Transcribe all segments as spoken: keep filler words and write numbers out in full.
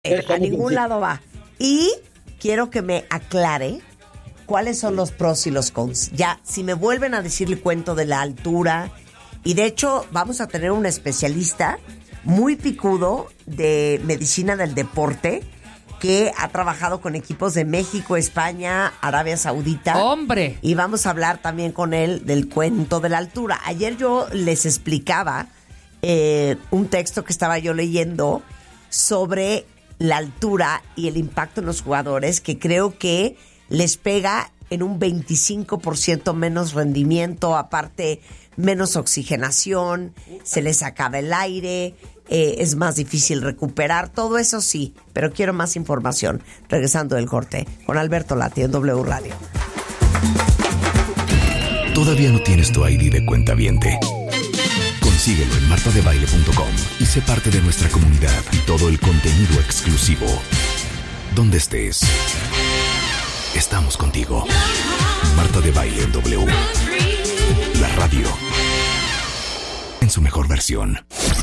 A ningún lado va. Y quiero que me aclare cuáles son los pros y los cons. Ya, si me vuelven a decir el cuento de la altura, y de hecho vamos a tener un especialista muy picudo de medicina del deporte que ha trabajado con equipos de México, España, Arabia Saudita. ¡Hombre! Y vamos a hablar también con él del cuento de la altura. Ayer yo les explicaba eh, un texto que estaba yo leyendo sobre la altura y el impacto en los jugadores, que creo que les pega en un veinticinco por ciento menos rendimiento, aparte menos oxigenación, se les acaba el aire, eh, es más difícil recuperar, todo eso sí, pero quiero más información. Regresando del corte con Alberto Lati en W Radio. ¿Todavía no tienes tu I D de cuentaviente? Consíguelo en marta de baile punto com y sé parte de nuestra comunidad y todo el contenido exclusivo. Donde estés, estamos contigo. Marta de Baile en W. La radio en su mejor versión.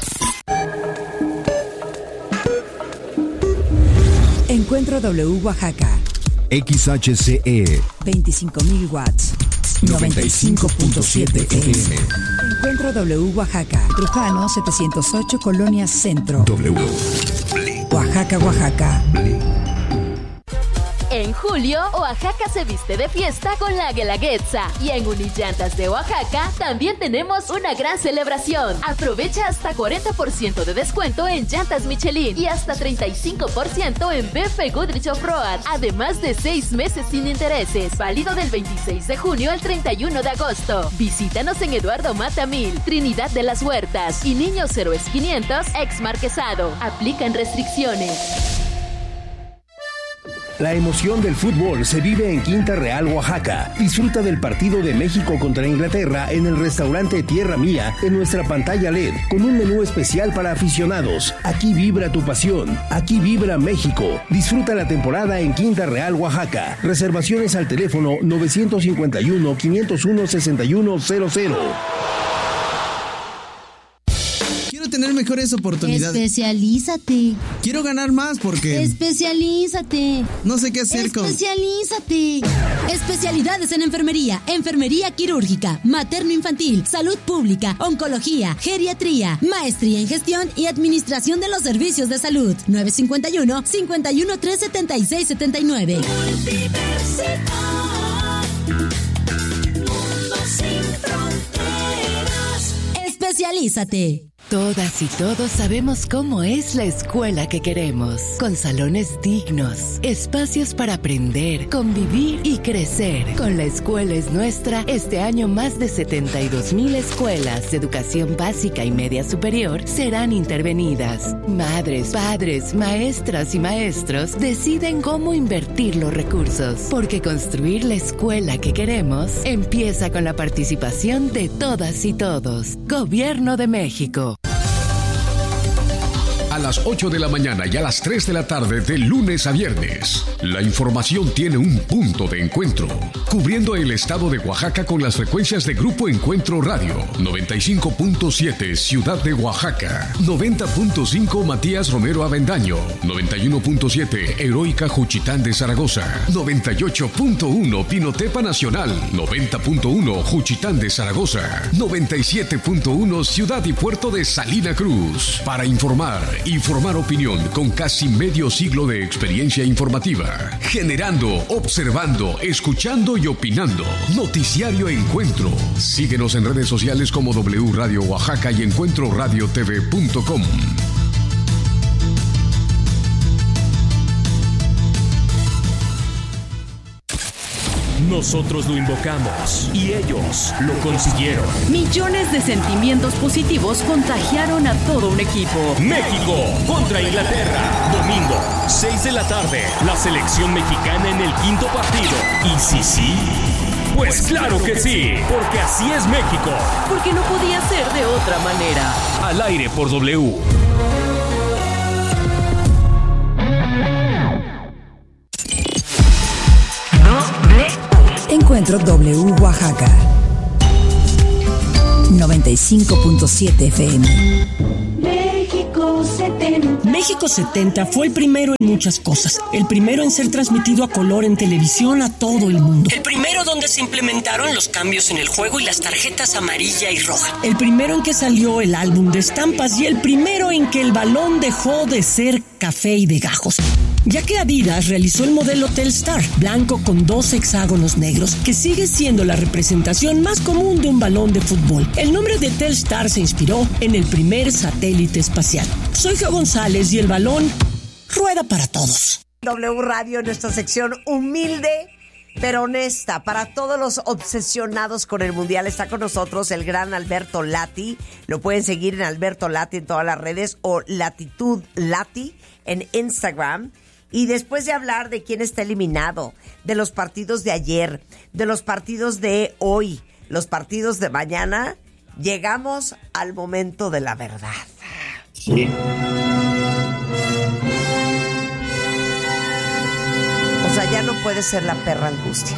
Encuentro W Oaxaca. X H C E veinticinco mil watts. noventa y cinco punto siete F M. Encuentro W Oaxaca. Trujano setecientos ocho, Colonia Centro. W. Oaxaca, Oaxaca. En julio, Oaxaca se viste de fiesta con la Guelaguetza. Y en Unillantas de Oaxaca también tenemos una gran celebración. Aprovecha hasta cuarenta por ciento de descuento en llantas Michelin y hasta treinta y cinco por ciento en B F Goodrich Off-Road. Además de seis meses sin intereses. Válido del veintiséis de junio al treinta y uno de agosto. Visítanos en Eduardo Mata mil, Trinidad de las Huertas y Niños Héroes quinientos, ex Marquesado. Aplican restricciones. La emoción del fútbol se vive en Quinta Real, Oaxaca. Disfruta del partido de México contra Inglaterra en el restaurante Tierra Mía en nuestra pantalla L E D con un menú especial para aficionados. Aquí vibra tu pasión. Aquí vibra México. Disfruta la temporada en Quinta Real, Oaxaca. Reservaciones al teléfono nueve cinco uno, cinco cero uno, seis uno cero cero. Tener mejores oportunidades. Especialízate. Quiero ganar más porque... Especialízate. No sé qué hacer con... Especialízate. Especialidades en enfermería, enfermería quirúrgica, materno-infantil, salud pública, oncología, geriatría, maestría en gestión y administración de los servicios de salud. nueve cinco uno, cinco uno tres, siete seis siete nueve. Universidad. Mundo sin fronteras. Especialízate. Todas y todos sabemos cómo es la escuela que queremos, con salones dignos, espacios para aprender, convivir y crecer. Con La Escuela es Nuestra, este año más de setenta y dos mil escuelas de educación básica y media superior serán intervenidas. Madres, padres, maestras y maestros deciden cómo invertir los recursos, porque construir la escuela que queremos empieza con la participación de todas y todos. Gobierno de México. A las ocho de la mañana y a las tres de la tarde de lunes a viernes. La información tiene un punto de encuentro, cubriendo el estado de Oaxaca con las frecuencias de Grupo Encuentro Radio, noventa y cinco punto siete Ciudad de Oaxaca, noventa punto cinco Matías Romero Avendaño, noventa y uno punto siete Heroica Juchitán de Zaragoza, noventa y ocho punto uno Pinotepa Nacional, noventa punto uno Juchitán de Zaragoza, noventa y siete punto uno Ciudad y Puerto de Salina Cruz. Para informar y formar opinión con casi medio siglo de experiencia informativa, generando, observando, escuchando y opinando. Noticiario Encuentro. Síguenos en redes sociales como W Radio Oaxaca y encuentro radio t v punto com. Nosotros lo invocamos y ellos lo consiguieron. Millones de sentimientos positivos contagiaron a todo un equipo. México contra Inglaterra. Domingo, seis de la tarde. La selección mexicana en el quinto partido. ¿Y si sí? Pues claro que sí, porque así es México. Porque no podía ser de otra manera. Al aire por W. Encuentro W Oaxaca noventa y cinco punto siete F M. México. México setenta. México setenta fue el primero en muchas cosas. El primero en ser transmitido a color en televisión a todo el mundo. El primero donde se implementaron los cambios en el juego y las tarjetas amarilla y roja. El primero en que salió el álbum de estampas y el primero en que el balón dejó de ser café y de gajos. Ya que Adidas realizó el modelo Telstar, blanco con dos hexágonos negros, que sigue siendo la representación más común de un balón de fútbol. El nombre de Telstar se inspiró en el primer satélite espacial. Soy Jo González y el balón rueda para todos. W Radio, nuestra sección humilde pero honesta para todos los obsesionados con el Mundial. Está con nosotros el gran Alberto Lati. Lo pueden seguir en Alberto Lati en todas las redes o Latitud Lati en Instagram. Y después de hablar de quién está eliminado, de los partidos de ayer, de los partidos de hoy, los partidos de mañana, llegamos al momento de la verdad. Sí. O sea, ya no puede ser la perra angustia.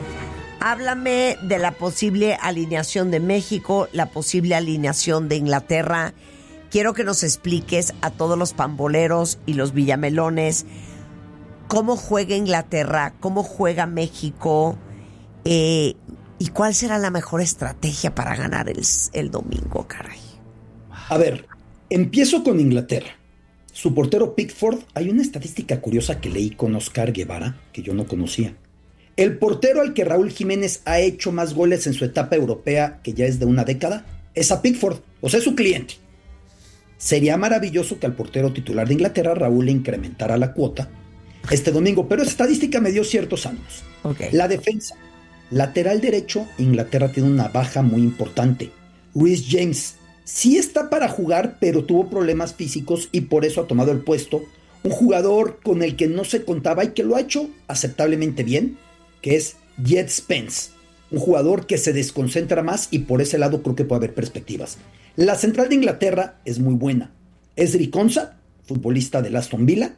Háblame de la posible alineación de México, la posible alineación de Inglaterra. Quiero que nos expliques a todos los pamboleros y los villamelones cómo juega Inglaterra, cómo juega México, eh, y cuál será la mejor estrategia para ganar el, el domingo, caray. A ver, empiezo con Inglaterra. Su portero Pickford, hay una estadística curiosa que leí con Oscar Guevara, que yo no conocía. El portero al que Raúl Jiménez ha hecho más goles en su etapa europea, que ya es de una década, es a Pickford, o sea, es su cliente. Sería maravilloso que al portero titular de Inglaterra, Raúl, le incrementara la cuota este domingo, pero esa estadística me dio ciertos ánimos. Okay. La defensa. Lateral derecho, Inglaterra tiene una baja muy importante. Reece James sí está para jugar, pero tuvo problemas físicos y por eso ha tomado el puesto un jugador con el que no se contaba y que lo ha hecho aceptablemente bien, que es Jed Spence, un jugador que se desconcentra más y por ese lado creo que puede haber perspectivas. La central de Inglaterra es muy buena. Ezri Konsa, futbolista del Aston Villa,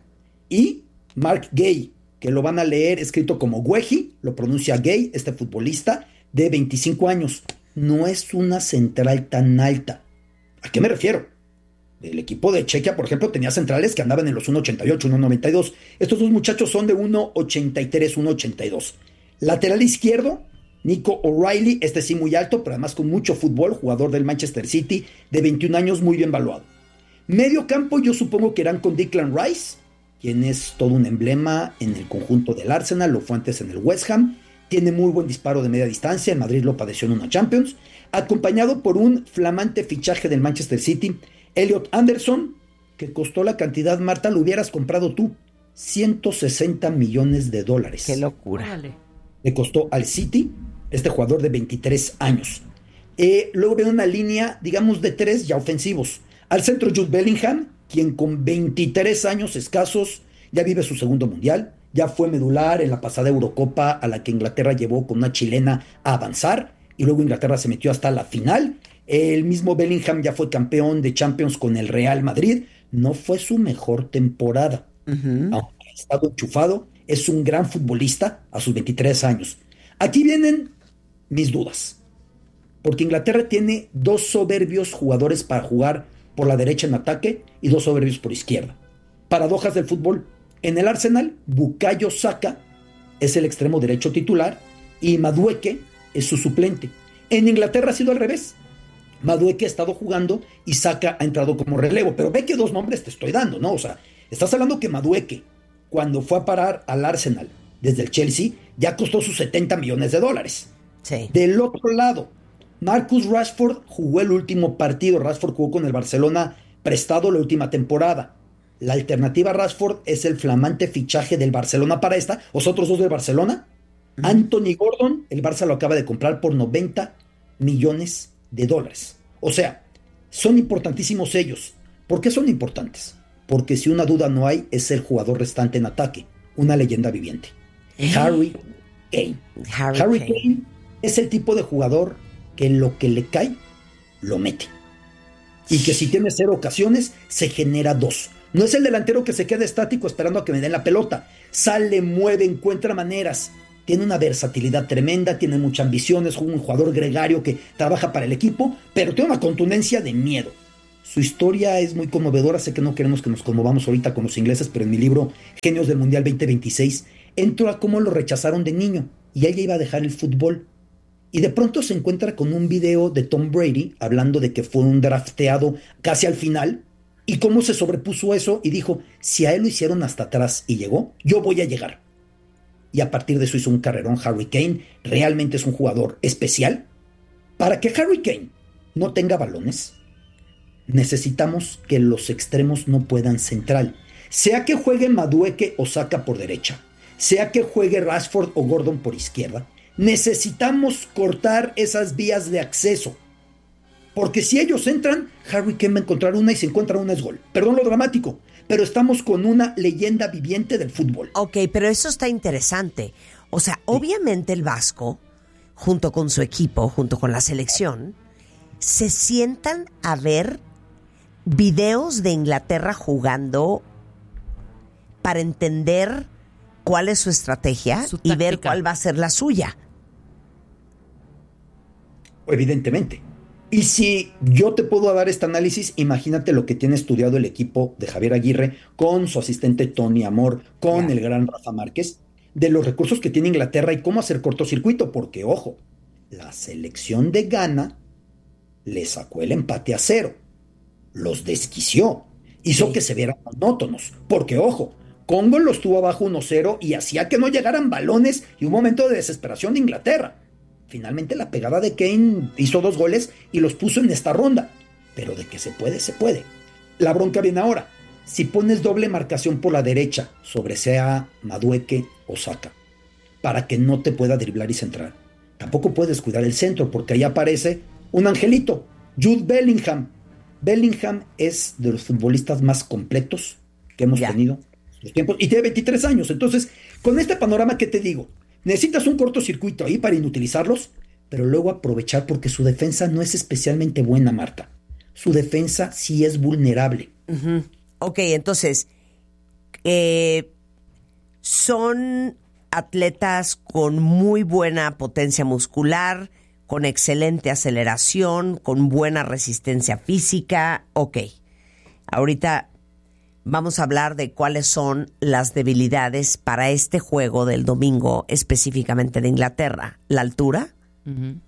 y Mark Gay, que lo van a leer escrito como Guehi, lo pronuncia Gay, este futbolista de veinticinco años. No es una central tan alta. ¿A qué me refiero? El equipo de Chequia, por ejemplo, tenía centrales que andaban en los uno ochenta y ocho, uno noventa y dos. Estos dos muchachos son de uno ochenta y tres, uno ochenta y dos. Lateral izquierdo, Nico O'Reilly, este sí muy alto, pero además con mucho fútbol, jugador del Manchester City, de veintiún años, muy bien valuado. Medio campo, yo supongo que irán con Declan Rice, quien es todo un emblema en el conjunto del Arsenal, lo fue antes en el West Ham, tiene muy buen disparo de media distancia, en Madrid lo padeció en una Champions, acompañado por un flamante fichaje del Manchester City, Elliot Anderson, que costó la cantidad, Marta, lo hubieras comprado tú, ciento sesenta millones de dólares. ¡Qué locura! Le costó al City, este jugador de veintitrés años. Eh, luego viene una línea, digamos, de tres ya ofensivos. Al centro, Jude Bellingham, quien con veintitrés años escasos ya vive su segundo mundial, ya fue medular en la pasada Eurocopa a la que Inglaterra llevó con una chilena a avanzar, y luego Inglaterra se metió hasta la final. El mismo Bellingham ya fue campeón de Champions con el Real Madrid. No fue su mejor temporada. Uh-huh. Aunque ha estado enchufado, es un gran futbolista a sus veintitrés años. Aquí vienen mis dudas, porque Inglaterra tiene dos soberbios jugadores para jugar por la derecha en ataque y dos soberbios por izquierda. Paradojas del fútbol. En el Arsenal, Bukayo Saka es el extremo derecho titular y Madueke es su suplente. En Inglaterra ha sido al revés. Madueke ha estado jugando y Saka ha entrado como relevo. Pero ve que dos nombres te estoy dando, ¿no? O sea, estás hablando que Madueke, cuando fue a parar al Arsenal desde el Chelsea, ya costó sus setenta millones de dólares. Sí. Del otro lado, Marcus Rashford jugó el último partido. Rashford jugó con el Barcelona prestado la última temporada. La alternativa a Rashford es el flamante fichaje del Barcelona para esta. Los otros dos del Barcelona. Uh-huh. Anthony Gordon, el Barça lo acaba de comprar por noventa millones de dólares. O sea, son importantísimos ellos. ¿Por qué son importantes? Porque si una duda no hay, es el jugador restante en ataque. Una leyenda viviente. ¿Eh? Harry Kane. Harry, Harry Kane. Kane es el tipo de jugador que en lo que le cae, lo mete. Y que si tiene cero ocasiones, se genera dos. No es el delantero que se queda estático esperando a que me den la pelota. Sale, mueve, encuentra maneras. Tiene una versatilidad tremenda, tiene mucha ambición, es un jugador gregario que trabaja para el equipo, pero tiene una contundencia de miedo. Su historia es muy conmovedora. Sé que no queremos que nos conmovamos ahorita con los ingleses, pero en mi libro Genios del Mundial veinte veintiséis entro a cómo lo rechazaron de niño y ella iba a dejar el fútbol. Y de pronto se encuentra con un video de Tom Brady hablando de que fue un drafteado casi al final y cómo se sobrepuso eso y dijo, si a él lo hicieron hasta atrás y llegó, yo voy a llegar. Y a partir de eso hizo un carrerón. Harry Kane realmente es un jugador especial. Para que Harry Kane no tenga balones, necesitamos que los extremos no puedan central. Sea que juegue Madueke o Saka por derecha, sea que juegue Rashford o Gordon por izquierda, necesitamos cortar esas vías de acceso. Porque si ellos entran, Harry Kane va a encontrar una y si encuentra una es gol. Perdón lo dramático, pero estamos con una leyenda viviente del fútbol. Ok, pero eso está interesante. O sea, sí. Obviamente el Vasco, junto con su equipo, junto con la selección, se sientan a ver videos de Inglaterra jugando para entender cuál es su estrategia su y ver cuál va a ser la suya. Evidentemente. Y si yo te puedo dar este análisis, imagínate lo que tiene estudiado el equipo de Javier Aguirre con su asistente Tony Amor, con yeah. el gran Rafa Márquez, de los recursos que tiene Inglaterra y cómo hacer cortocircuito, porque ojo, la selección de Ghana le sacó el empate a cero, los desquició, hizo sí. que se vieran monótonos, porque ojo, Congo los tuvo abajo uno cero y hacía que no llegaran balones y un momento de desesperación de Inglaterra. Finalmente la pegada de Kane hizo dos goles y los puso en esta ronda. Pero de que se puede, se puede. La bronca viene ahora. Si pones doble marcación por la derecha sobre sea Madueke o Saka, para que no te pueda driblar y centrar, tampoco puedes cuidar el centro porque ahí aparece un angelito, Jude Bellingham. Bellingham es de los futbolistas más completos que hemos yeah. tenido en los tiempos y tiene veintitrés años. Entonces, con este panorama, ¿qué te digo? Necesitas un cortocircuito ahí para inutilizarlos, pero luego aprovechar porque su defensa no es especialmente buena, Marta. Su defensa sí es vulnerable. Uh-huh. Ok, entonces, eh, son atletas con muy buena potencia muscular, con excelente aceleración, con buena resistencia física. Ok, ahorita vamos a hablar de cuáles son las debilidades para este juego del domingo, específicamente de Inglaterra. ¿La altura? Uh-huh.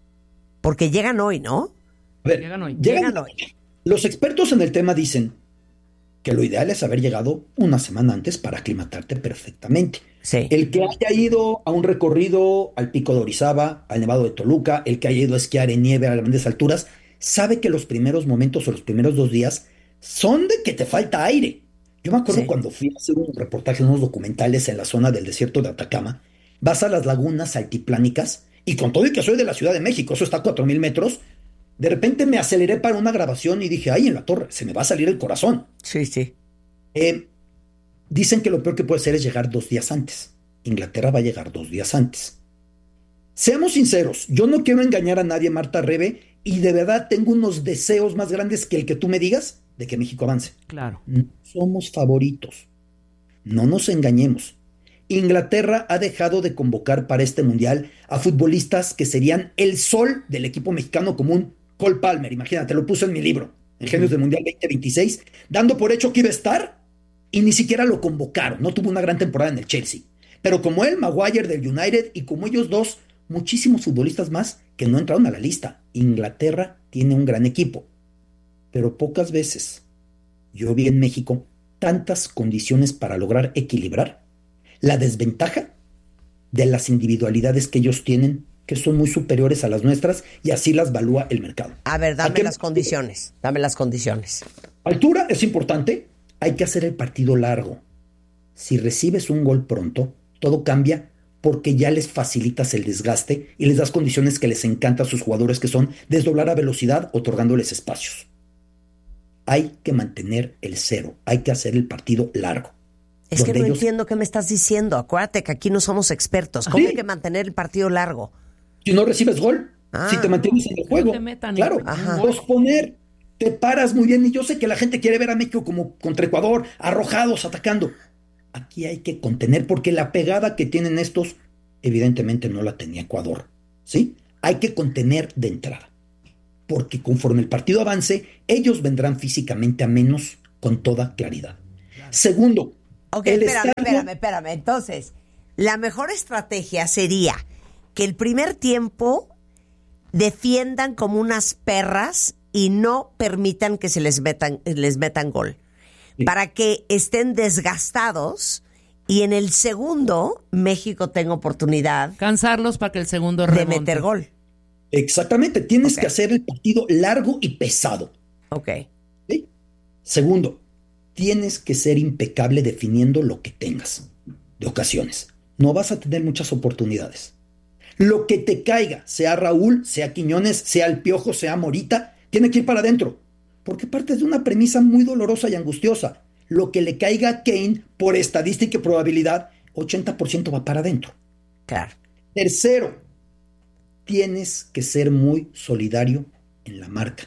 Porque llegan hoy, ¿no? A ver, llegan hoy. Llegan, llegan hoy. Los expertos en el tema dicen que lo ideal es haber llegado una semana antes para aclimatarte perfectamente. Sí. El que haya ido a un recorrido al Pico de Orizaba, al Nevado de Toluca, el que haya ido a esquiar en nieve a grandes alturas, sabe que los primeros momentos o los primeros dos días son de que te falta aire. Yo me acuerdo sí. cuando fui a hacer un reportaje en unos documentales en la zona del desierto de Atacama, vas a las lagunas altiplánicas y con todo y que soy de la Ciudad de México, eso está a cuatro mil metros, de repente me aceleré para una grabación y dije, ay, en la torre, se me va a salir el corazón. Sí, sí. Eh, dicen que lo peor que puede hacer es llegar dos días antes. Inglaterra va a llegar dos días antes. Seamos sinceros, yo no quiero engañar a nadie, Marta Rebe, y de verdad tengo unos deseos más grandes que el que tú me digas de que México avance. Claro. No somos favoritos. No nos engañemos. Inglaterra ha dejado de convocar para este mundial a futbolistas que serían el sol del equipo mexicano común. Cole Palmer, imagínate, lo puso en mi libro, en Genios del Mundial veinte veintiséis, dando por hecho que iba a estar y ni siquiera lo convocaron. No tuvo una gran temporada en el Chelsea. Pero como él, Maguire del United y como ellos dos, muchísimos futbolistas más que no entraron a la lista. Inglaterra tiene un gran equipo, pero pocas veces yo vi en México tantas condiciones para lograr equilibrar la desventaja de las individualidades que ellos tienen, que son muy superiores a las nuestras, y así las valúa el mercado. A ver, dame las condiciones, dame las condiciones. Altura es importante, hay que hacer el partido largo. Si recibes un gol pronto, todo cambia porque ya les facilitas el desgaste y les das condiciones que les encanta a sus jugadores, que son desdoblar a velocidad, otorgándoles espacios. Hay que mantener el cero, hay que hacer el partido largo. Es que no ellos... entiendo qué me estás diciendo. Acuérdate que aquí no somos expertos. ¿Cómo ¿Sí? hay que mantener el partido largo? Si no recibes gol, ah. si te mantienes en el juego. No te metan claro, posponer, te paras muy bien. Y yo sé que la gente quiere ver a México como contra Ecuador, arrojados, atacando. Aquí hay que contener porque la pegada que tienen estos, evidentemente no la tenía Ecuador. ¿Sí? Hay que contener de entrada. porque conforme el partido avance, ellos vendrán físicamente a menos con toda claridad. Segundo, Ok, el espérame, estadio- espérame, espérame. Entonces, la mejor estrategia sería que el primer tiempo defiendan como unas perras y no permitan que se les metan, les metan gol. Para que estén desgastados y en el segundo México tenga oportunidad cansarlos para que el segundo de remonte. meter gol. Exactamente, tienes Ok. que hacer el partido largo y pesado. Ok. ¿Sí? Segundo, tienes que ser impecable definiendo lo que tengas de ocasiones. No vas a tener muchas oportunidades. Lo que te caiga, sea Raúl, sea Quiñones, sea El Piojo, sea Morita, tiene que ir para adentro. Porque partes de una premisa muy dolorosa y angustiosa. Lo que le caiga a Kane, por estadística y probabilidad, ochenta por ciento va para adentro. Claro. Tercero, tienes que ser muy solidario en la marca.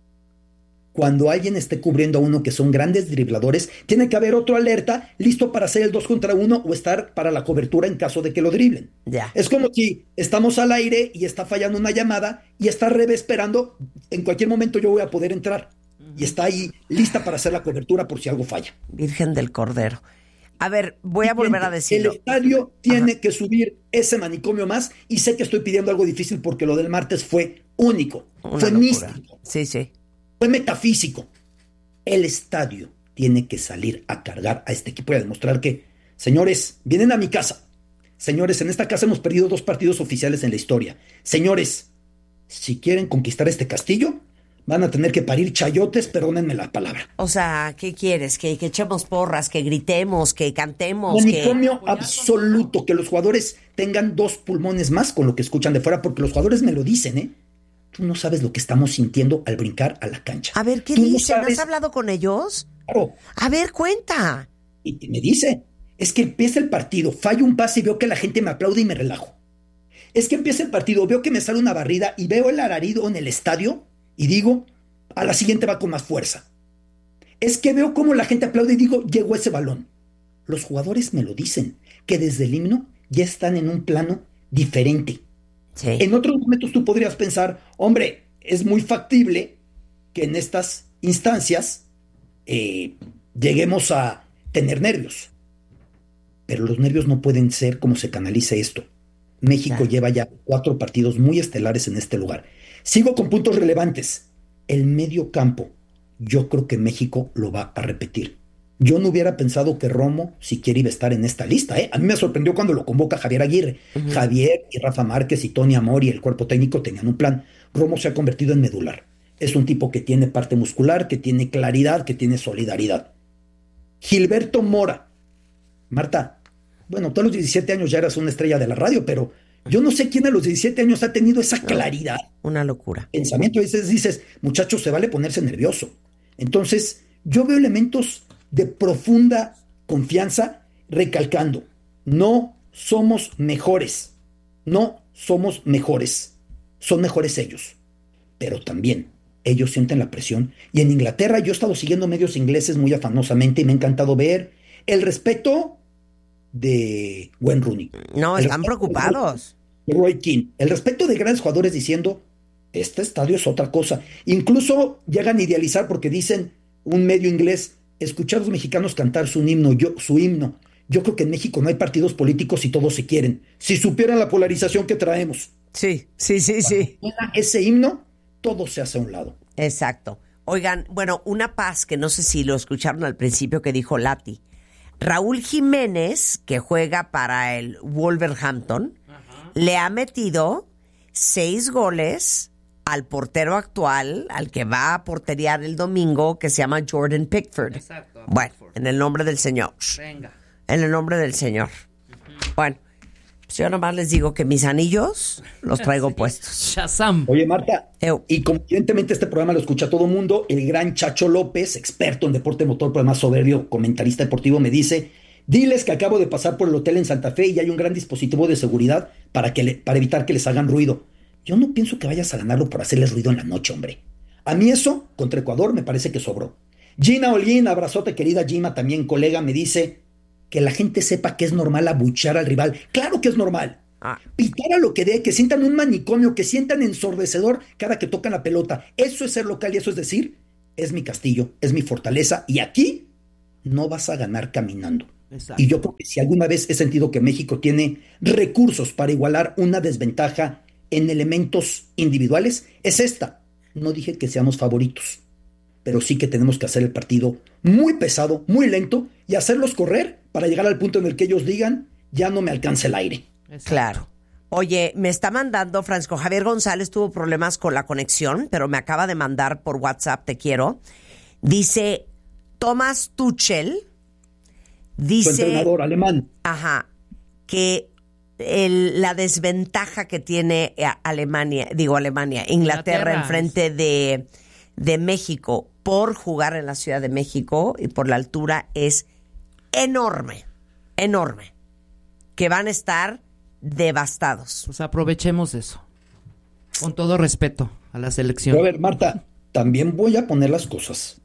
Cuando alguien esté cubriendo a uno que son grandes dribladores, tiene que haber otro alerta listo para hacer el dos contra uno o estar para la cobertura en caso de que lo driblen. Ya. Es como si estamos al aire y está fallando una llamada y está Rebe esperando, en cualquier momento yo voy a poder entrar. Y está ahí lista para hacer la cobertura por si algo falla. Virgen del Cordero. A ver, voy a volver a decirlo. El estadio tiene que subir ese manicomio más y sé que estoy pidiendo algo difícil porque lo del martes fue único, Una fue locura. místico, Sí, sí. fue metafísico. El estadio tiene que salir a cargar a este equipo y a demostrar que, señores, vienen a mi casa. Señores, en esta casa hemos perdido dos partidos oficiales en la historia. Señores, si quieren conquistar este castillo, van a tener que parir chayotes, perdónenme la palabra. O sea, ¿qué quieres? Que, que echemos porras, que gritemos, que cantemos, que... Manicomio absoluto, que los jugadores tengan dos pulmones más con lo que escuchan de fuera, porque los jugadores me lo dicen, ¿eh? Tú no sabes lo que estamos sintiendo al brincar a la cancha. A ver, ¿qué Tú no dicen? sabes- ¿Has hablado con ellos? Claro. A ver, cuenta. Y me dice, es que empieza el partido, fallo un pase y veo que la gente me aplaude y me relajo. Es que empieza el partido, veo que me sale una barrida y veo el alarido en el estadio y digo, a la siguiente va con más fuerza. Es que veo cómo la gente aplaude y digo, llegó ese balón. Los jugadores me lo dicen, que desde el himno ya están en un plano diferente. Sí. En otros momentos tú podrías pensar, hombre, es muy factible que en estas instancias eh, lleguemos a tener nervios. Pero los nervios no pueden ser como se canalice esto. México Claro. lleva ya cuatro partidos muy estelares en este lugar. Sigo con puntos relevantes. El medio campo, yo creo que México lo va a repetir. Yo no hubiera pensado que Romo siquiera iba a estar en esta lista, ¿eh? A mí me sorprendió cuando lo convoca Javier Aguirre. Ujú. Javier y Rafa Márquez y Tony Amor y el cuerpo técnico tenían un plan. Romo se ha convertido en medular. Es un tipo que tiene parte muscular, que tiene claridad, que tiene solidaridad. Gilberto Mora. Marta, bueno, tú a los diecisiete años ya eras una estrella de la radio, pero yo no sé quién a los diecisiete años ha tenido esa claridad. Una locura. Pensamiento, a veces dices, muchachos, se vale ponerse nervioso. Entonces, yo veo elementos de profunda confianza recalcando, no somos mejores, no somos mejores, son mejores ellos, pero también ellos sienten la presión. Y en Inglaterra yo he estado siguiendo medios ingleses muy afanosamente y me ha encantado ver el respeto de Wayne Rooney. No, El están respeto preocupados. de Roy Keane, el respeto de grandes jugadores diciendo, este estadio es otra cosa. Incluso llegan a idealizar porque dicen un medio inglés, escuchar a los mexicanos cantar su himno, yo, su himno. Yo creo que en México no hay partidos políticos y todos se quieren. Si supieran la polarización que traemos. Sí, sí, sí, sí. Suena ese himno, todo se hace a un lado. Exacto. Oigan, bueno, una paz que no sé si lo escucharon al principio que dijo Lati. Raúl Jiménez, que juega para el Wolverhampton, le ha metido seis goles al portero actual, al que va a porteriar el domingo, que se llama Jordan Pickford. Exacto. Bueno, en el nombre del Señor. Venga. En el nombre del Señor. Bueno, pues yo nomás les digo que mis anillos los traigo puestos. Shazam. Oye, Marta, y como evidentemente este programa lo escucha todo el mundo, el gran Chacho López, experto en deporte motor, pero además soberbio, comentarista deportivo, me dice, diles que acabo de pasar por el hotel en Santa Fe y hay un gran dispositivo de seguridad para, que le, para evitar que les hagan ruido. Yo no pienso que vayas a ganarlo por hacerles ruido en la noche, hombre. A mí eso, contra Ecuador, me parece que sobró. Gina Olguín, abrazote querida Gima, también colega, me dice que la gente sepa que es normal abuchear al rival. Claro que es normal. Ah. Pitar a lo que dé, que sientan un manicomio, que sientan ensordecedor cada que tocan la pelota. Eso es ser local y eso es decir, es mi castillo, es mi fortaleza y aquí no vas a ganar caminando. Exacto. Y yo creo que si alguna vez he sentido que México tiene recursos para igualar una desventaja en elementos individuales, es esta. No dije que seamos favoritos, pero sí que tenemos que hacer el partido muy pesado, muy lento y hacerlos correr para llegar al punto en el que ellos digan, ya no me alcanza el aire. Exacto. Claro. Oye, me está mandando Francisco Javier González, tuvo problemas con la conexión, pero me acaba de mandar por WhatsApp, te quiero. Dice, Thomas Tuchel, dice... Su entrenador alemán. Ajá, que el, la desventaja que tiene Alemania, digo Alemania, Inglaterra, Inglaterra enfrente de, de México por jugar en la Ciudad de México y por la altura es enorme, enorme. Que van a estar devastados. Pues aprovechemos eso. Con todo respeto a la selección. Pero a ver, Marta, también voy a poner las cosas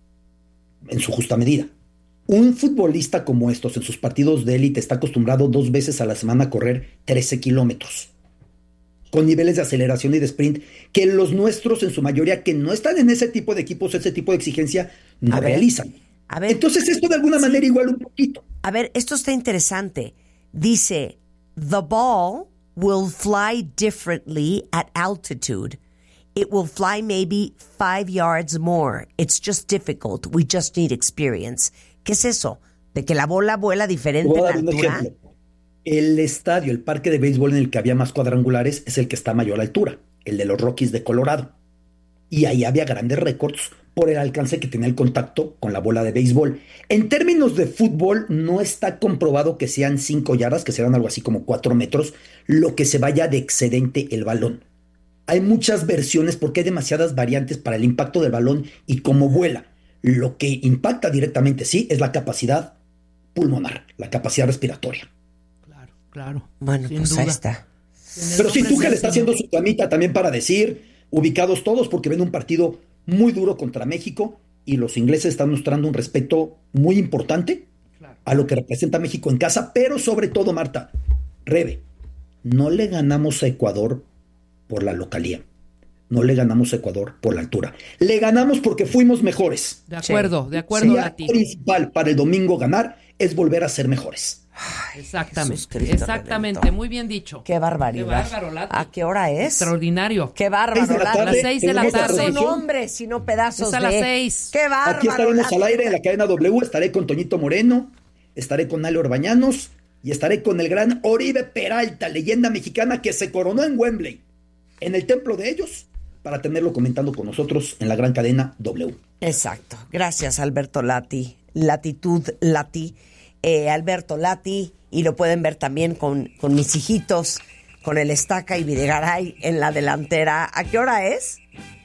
en su justa medida. Un futbolista como estos en sus partidos de élite está acostumbrado dos veces a la semana a correr trece kilómetros. Con niveles de aceleración y de sprint que los nuestros en su mayoría que no están en ese tipo de equipos, ese tipo de exigencia, no a realizan. Ver, a ver, Entonces esto de alguna sí. manera igual un poquito. A ver, esto está interesante. Dice, the ball will fly differently at altitude. It will fly maybe five yards more. It's just difficult. We just need experience. ¿Qué es eso? ¿De que la bola vuela diferente Voy a en dar un altura? ejemplo. El estadio, el parque de béisbol en el que había más cuadrangulares es el que está a mayor altura, el de los Rockies de Colorado. Y ahí había grandes récords por el alcance que tenía el contacto con la bola de béisbol. En términos de fútbol, no está comprobado que sean cinco yardas, que serán algo así como cuatro metros, lo que se vaya de excedente el balón. Hay muchas versiones porque hay demasiadas variantes para el impacto del balón y cómo vuela. Lo que impacta directamente, sí, es la capacidad pulmonar, la capacidad respiratoria. Claro, claro. Bueno, sin pues duda. ahí está. Pero sí, tú que le está haciendo su camita también para decir, ubicados todos, porque ven un partido muy duro contra México y los ingleses están mostrando un respeto muy importante claro. a lo que representa México en casa, pero sobre todo, Marta, Rebe, no le ganamos a Ecuador por la localía, no le ganamos a Ecuador por la altura, le ganamos porque fuimos mejores. De acuerdo, sí. de acuerdo. La idea principal para el domingo ganar es volver a ser mejores. Ay, exactamente, exactamente, redentor. Muy bien dicho. Qué barbaridad. Qué bárbaro, Lati. ¿A qué hora es? Extraordinario. Qué bárbaro, Lati. A las seis de la tarde. No son hombres, sino pedazos es a de... las seis. Qué bárbaro. Aquí estaremos Lati. al aire en la cadena W, estaré con Toñito Moreno, estaré con Ale Orbañanos y estaré con el gran Oribe Peralta, leyenda mexicana que se coronó en Wembley, en el templo de ellos, para tenerlo comentando con nosotros en la gran cadena W. Exacto. Gracias, Alberto Lati. Latitud Lati. Eh, Alberto Lati, y lo pueden ver también con, con mis hijitos, con el Estaca y Videgaray en la delantera. ¿A qué hora es?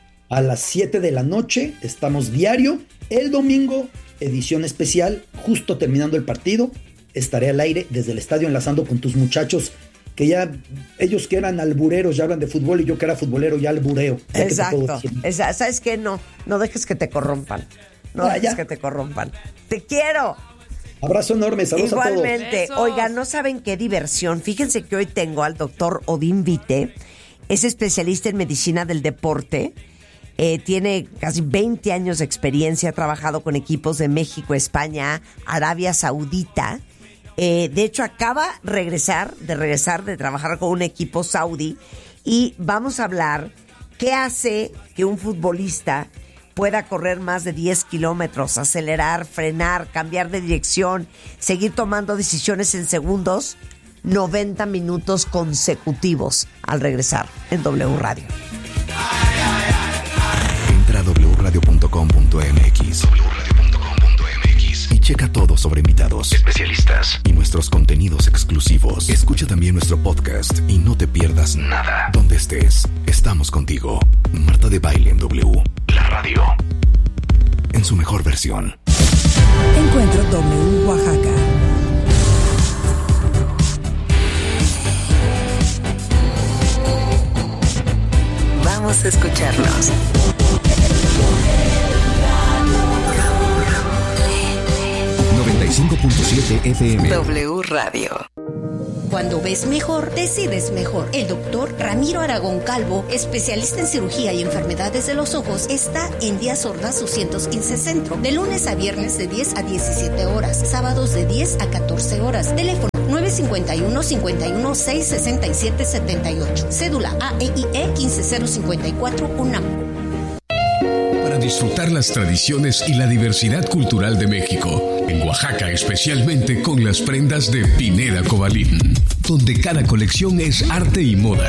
A las siete de la noche, estamos diario. El domingo, edición especial, justo terminando el partido, estaré al aire desde el estadio enlazando con tus muchachos, que ya, ellos que eran albureros ya hablan de fútbol y yo que era futbolero ya albureo. Ya exacto. Esa, ¿sabes qué? No, no dejes que te corrompan. No ah, dejes ya. que te corrompan. ¡Te quiero! Abrazo enorme, saludos Igualmente. a todos. Igualmente. Oigan, no saben qué diversión. Fíjense que hoy tengo al doctor Odín Vite. Es especialista en medicina del deporte. Eh, tiene casi veinte años de experiencia. Ha trabajado con equipos de México, España, Arabia Saudita. Eh, de hecho, acaba regresar, de regresar de trabajar con un equipo saudí. Y vamos a hablar qué hace que un futbolista pueda correr más de diez kilómetros, acelerar, frenar, cambiar de dirección, seguir tomando decisiones en segundos, noventa minutos consecutivos al regresar en W Radio. Entra a doble u radio punto com punto m x doble u radio punto com punto m x y checa todo sobre invitados, especialistas y nuestros contenidos exclusivos. Escucha también nuestro podcast y no te pierdas nada. Donde estés, estamos contigo. Marta de Baile en W, la radio, en su mejor versión. Encuentro W Oaxaca. Vamos a escucharnos. noventa y cinco punto siete F M. W Radio. Cuando ves mejor, decides mejor. El doctor Ramiro Aragón Calvo, especialista en cirugía y enfermedades de los ojos, está en Díaz Ordaz doscientos quince Centro, de lunes a viernes de diez a diecisiete horas, sábados de diez a catorce horas. Teléfono nueve cinco uno, cinco uno seis, seis siete siete ocho. Cédula A E I E uno cinco cero cinco cuatro UNAM. Para disfrutar las tradiciones y la diversidad cultural de México, en Oaxaca especialmente con las prendas de Pineda Cobalín, donde cada colección es arte y moda.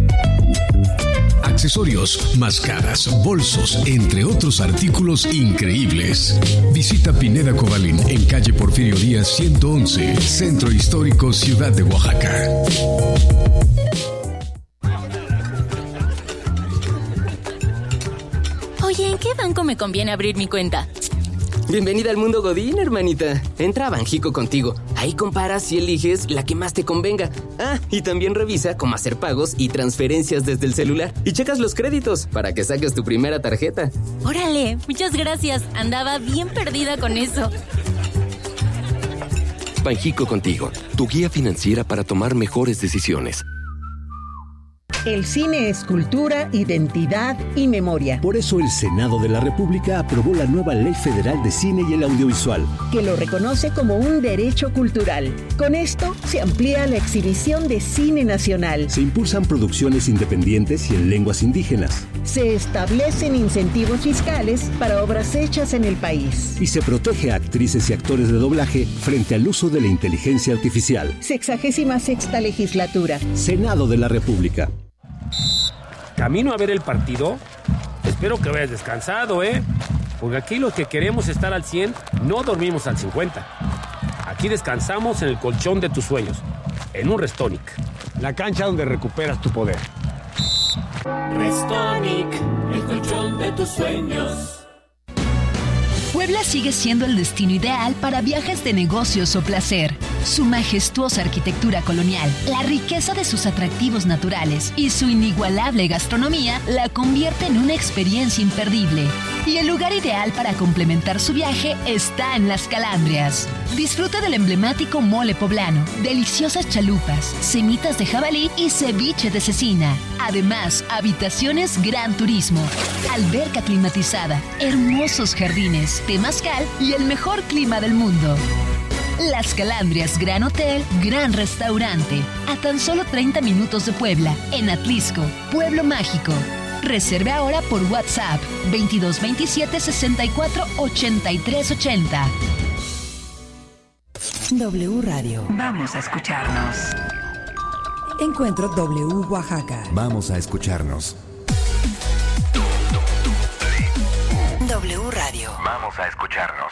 Accesorios, máscaras, bolsos, entre otros artículos increíbles. Visita Pineda Cobalín en calle Porfirio Díaz ciento once, Centro Histórico, Ciudad de Oaxaca. Oye, ¿en qué banco me conviene abrir mi cuenta? Bienvenida al mundo Godín, hermanita. Entra a Banjico Contigo. Ahí comparas y eliges la que más te convenga. Ah, y también revisa cómo hacer pagos y transferencias desde el celular. Y checas los créditos para que saques tu primera tarjeta. Órale, muchas gracias. Andaba bien perdida con eso. Banjico Contigo, tu guía financiera para tomar mejores decisiones. El cine es cultura, identidad y memoria. Por eso el Senado de la República aprobó la nueva Ley Federal de Cine y el Audiovisual, que lo reconoce como un derecho cultural. Con esto se amplía la exhibición de cine nacional. Se impulsan producciones independientes y en lenguas indígenas. Se establecen incentivos fiscales para obras hechas en el país. Y se protege a actrices y actores de doblaje frente al uso de la inteligencia artificial. Sexagésima sexta legislatura. Senado de la República. ¿Camino a ver el partido? Espero que hayas descansado, ¿eh? Porque aquí los que queremos estar al cien no dormimos al cincuenta. Aquí descansamos en el colchón de tus sueños, en un Restonic. La cancha donde recuperas tu poder. Restonic, el colchón de tus sueños. Puebla sigue siendo el destino ideal para viajes de negocios o placer. Su majestuosa arquitectura colonial, la riqueza de sus atractivos naturales y su inigualable gastronomía la convierte en una experiencia imperdible. Y el lugar ideal para complementar su viaje está en Las Calandrias. Disfruta del emblemático mole poblano, deliciosas chalupas, semitas de jabalí y ceviche de cecina. Además, habitaciones Gran Turismo, alberca climatizada, hermosos jardines, temazcal y el mejor clima del mundo. Las Calandrias Gran Hotel, Gran Restaurante, a tan solo treinta minutos de Puebla, en Atlisco, Pueblo Mágico. Reserve ahora por WhatsApp veintidós veintisiete sesenta y cuatro ochenta y tres ochenta. W Radio. Vamos a escucharnos. Encuentro W Oaxaca. Vamos a escucharnos. W Radio. Vamos a escucharnos.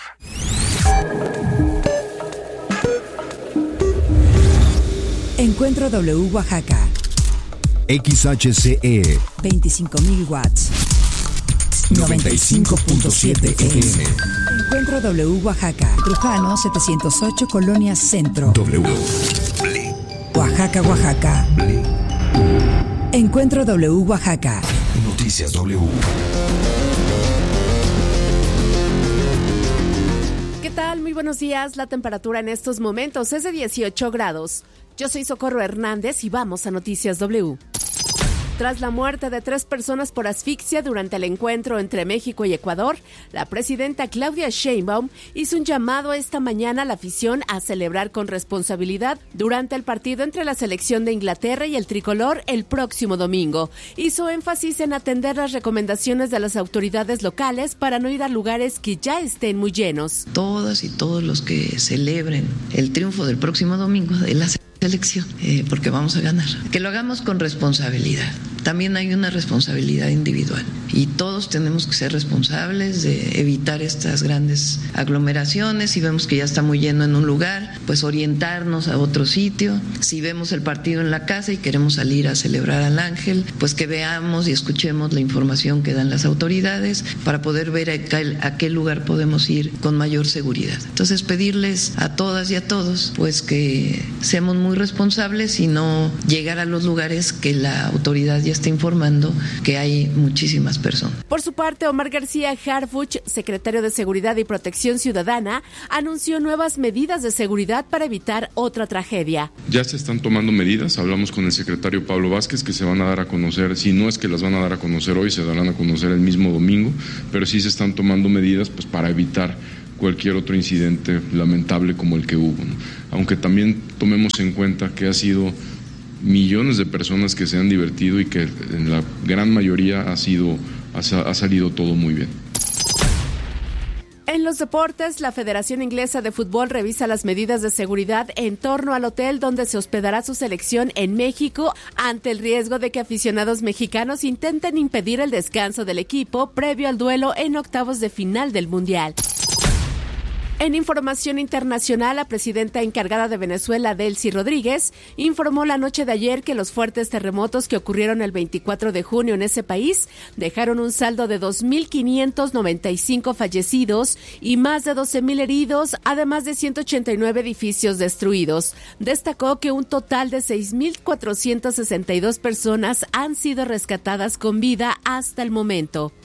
Encuentro W Oaxaca. X H C E veinticinco mil watts. noventa y cinco punto siete F M. Encuentro W Oaxaca. Trujano setecientos ocho, Colonia Centro. W. Oaxaca, Oaxaca. Encuentro W Oaxaca. Noticias W. ¿Qué tal? Muy buenos días. La temperatura en estos momentos es de dieciocho grados. Yo soy Socorro Hernández y vamos a Noticias W. Tras la muerte de tres personas por asfixia durante el encuentro entre México y Ecuador, la presidenta Claudia Sheinbaum hizo un llamado esta mañana a la afición a celebrar con responsabilidad durante el partido entre la selección de Inglaterra y el tricolor el próximo domingo. Hizo énfasis en atender las recomendaciones de las autoridades locales para no ir a lugares que ya estén muy llenos. Todas y todos los que celebren el triunfo del próximo domingo de la selección, eh, porque vamos a ganar. Que lo hagamos con responsabilidad. También hay una responsabilidad individual y todos tenemos que ser responsables de evitar estas grandes aglomeraciones. Si vemos que ya está muy lleno en un lugar, pues orientarnos a otro sitio. Si vemos el partido en la casa y queremos salir a celebrar al Ángel, pues que veamos y escuchemos la información que dan las autoridades para poder ver a qué, a qué lugar podemos ir con mayor seguridad. Entonces pedirles a todas y a todos pues que seamos muy responsables y no llegar a los lugares que la autoridad ya está informando que hay muchísimas personas. Por su parte, Omar García Harfuch, secretario de Seguridad y Protección Ciudadana, anunció nuevas medidas de seguridad para evitar otra tragedia. Ya se están tomando medidas, hablamos con el secretario Pablo Vázquez, que se van a dar a conocer, si no es que las van a dar a conocer hoy, se darán a conocer el mismo domingo, pero sí se están tomando medidas pues para evitar cualquier otro incidente lamentable como el que hubo, ¿no? Aunque también tomemos en cuenta que ha sido millones de personas que se han divertido y que en la gran mayoría ha sido ha, ha salido todo muy bien. En los deportes, la Federación Inglesa de Fútbol revisa las medidas de seguridad en torno al hotel donde se hospedará su selección en México ante el riesgo de que aficionados mexicanos intenten impedir el descanso del equipo previo al duelo en octavos de final del Mundial. En información internacional, la presidenta encargada de Venezuela, Delcy Rodríguez, informó la noche de ayer que los fuertes terremotos que ocurrieron el veinticuatro de junio en ese país dejaron un saldo de dos mil quinientos noventa y cinco fallecidos y más de doce mil heridos, además de ciento ochenta y nueve edificios destruidos. Destacó que un total de seis mil cuatrocientas sesenta y dos personas han sido rescatadas con vida hasta el momento.